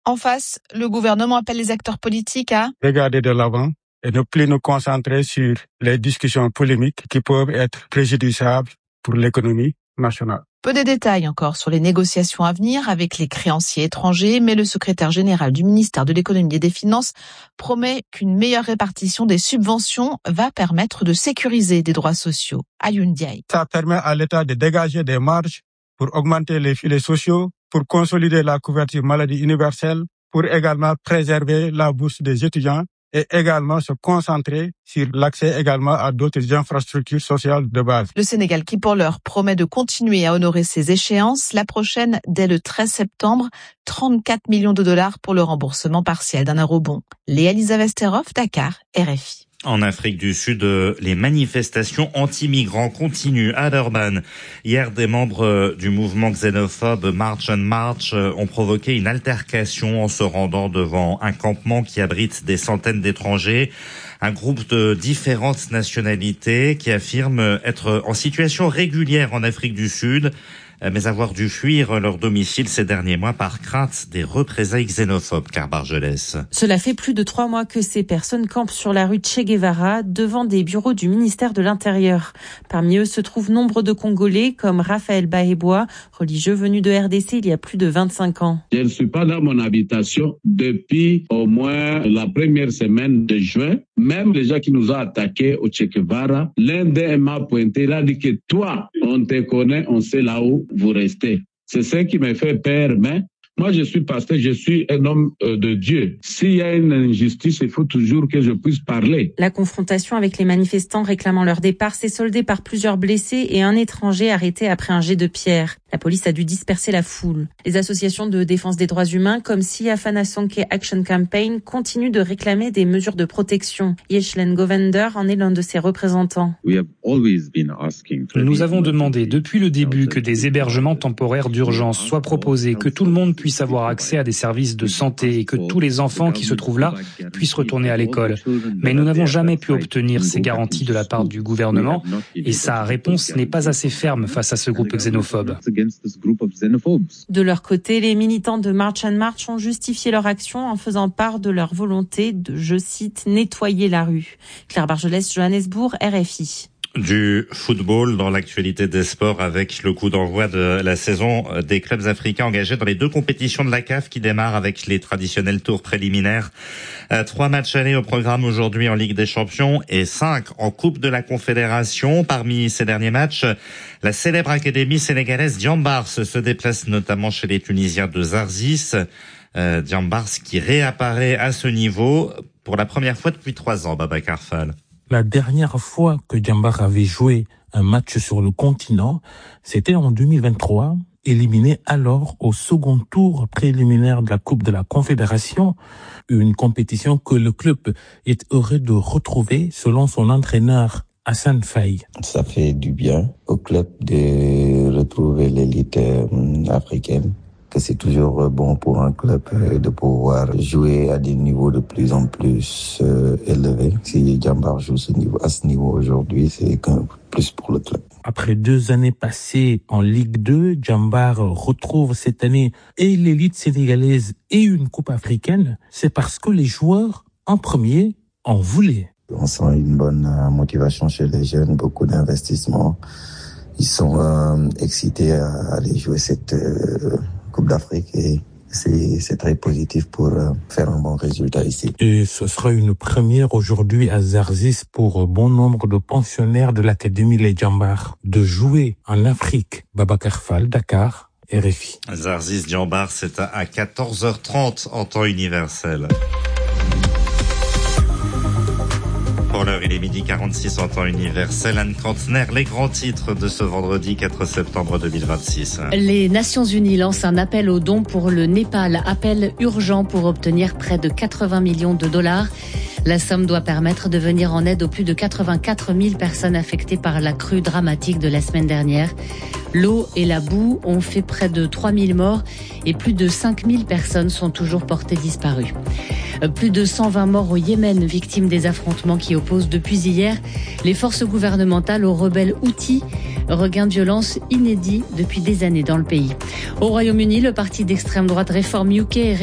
En face, le gouvernement appelle les acteurs politiques à regarder de l'avant et ne plus nous concentrer sur les discussions polémiques qui peuvent être préjudiciables pour l'économie nationale. Peu de détails encore sur les négociations à venir avec les créanciers étrangers, mais le secrétaire général du ministère de l'économie et des finances promet qu'une meilleure répartition des subventions va permettre de sécuriser des droits sociaux. Alioune Diaye. Ça permet à l'État de dégager des marges pour augmenter les filets sociaux, pour consolider la couverture maladie universelle, pour également préserver la bourse des étudiants et également se concentrer sur l'accès également à d'autres infrastructures sociales de base. Le Sénégal qui, pour l'heure, promet de continuer à honorer ses échéances. La prochaine, dès le 13 septembre, 34 millions de dollars pour le remboursement partiel d'un eurobond. Léa Elisabeth Teroff, Dakar, RFI. En Afrique du Sud, les manifestations anti-migrants continuent à Durban. Hier, des membres du mouvement xénophobe March on March ont provoqué une altercation en se rendant devant un campement qui abrite des centaines d'étrangers. Un groupe de différentes nationalités qui affirme être en situation régulière en Afrique du Sud, mais avoir dû fuir leur domicile ces derniers mois par crainte des représailles xénophobes. Car Bargelès. Cela fait plus de 3 mois que ces personnes campent sur la rue Che Guevara devant des bureaux du ministère de l'Intérieur. Parmi eux se trouvent nombre de Congolais comme Raphaël Bahebois, religieux venu de RDC il y a plus de 25 ans. Je ne suis pas dans mon habitation depuis au moins la première semaine de juin. Même les gens qui nous ont attaqués au Che Guevara, l'un d'eux m'a pointé, il a dit que toi, on te connaît, on sait là où vous restez. C'est ça qui me fait peur, mais moi je suis pasteur, je suis un homme de Dieu. S'il y a une injustice, il faut toujours que je puisse parler. La confrontation avec les manifestants réclamant leur départ s'est soldée par plusieurs blessés et un étranger arrêté après un jet de pierre. La police a dû disperser la foule. Les associations de défense des droits humains comme Siafana Sonke Action Campaign continuent de réclamer des mesures de protection. Yeshlen Govender en est l'un de ses représentants. Nous avons demandé depuis le début que des hébergements temporaires d'urgence soient proposés, que tout le monde puisse avoir accès à des services de santé et que tous les enfants qui se trouvent là puissent retourner à l'école. Mais nous n'avons jamais pu obtenir ces garanties de la part du gouvernement et sa réponse n'est pas assez ferme face à ce groupe xénophobe. De leur côté, les militants de March on March ont justifié leur action en faisant part de leur volonté de, je cite, nettoyer la rue. Claire Bargelès, Johannesburg, RFI. Du football dans l'actualité des sports avec le coup d'envoi de la saison des clubs africains engagés dans les 2 compétitions de la CAF qui démarrent avec les traditionnels tours préliminaires. 3 matchs allés au programme aujourd'hui en Ligue des Champions et 5 en Coupe de la Confédération. Parmi ces derniers matchs, la célèbre académie sénégalaise Diambars se déplace notamment chez les Tunisiens de Zarzis. Diambars qui réapparaît à ce niveau pour la première fois depuis 3 ans, Babacar Fall. La dernière fois que Diambars avait joué un match sur le continent, c'était en 2023, éliminé alors au second tour préliminaire de la Coupe de la Confédération, une compétition que le club est heureux de retrouver selon son entraîneur Hassan Faye. Ça fait du bien au club de retrouver l'élite africaine. Que c'est toujours bon pour un club de pouvoir jouer à des niveaux de plus en plus élevés. Si Diambars joue à ce niveau aujourd'hui, c'est qu'un plus pour le club. Après 2 années passées en Ligue 2, Diambars retrouve cette année et l'élite sénégalaise et une coupe africaine. C'est parce que les joueurs, en premier, en voulaient. On sent une bonne motivation chez les jeunes, beaucoup d'investissements. Ils sont excités à aller jouer cette Coupe d'Afrique et c'est très positif pour faire un bon résultat ici. Et ce sera une première aujourd'hui à Zarzis pour bon nombre de pensionnaires de l'Académie Les Diambars de jouer en Afrique. Babacar Fall, Dakar, RFI. Zarzis Diambars, c'est à 14h30 en temps universel. Pour l'heure, il est 12h46 en temps universel. Anne Kantner, les grands titres de ce vendredi 4 septembre 2026. Les Nations Unies lancent un appel aux dons pour le Népal. Appel urgent pour obtenir près de 80 millions de dollars. La somme doit permettre de venir en aide aux plus de 84 000 personnes affectées par la crue dramatique de la semaine dernière. L'eau et la boue ont fait près de 3 000 morts et plus de 5 000 personnes sont toujours portées disparues. Plus de 120 morts au Yémen, victimes des affrontements qui opposent depuis hier les forces gouvernementales aux rebelles Houthis. Regain de violence inédit depuis des années dans le pays. Au Royaume-Uni, le parti d'extrême droite Reform UK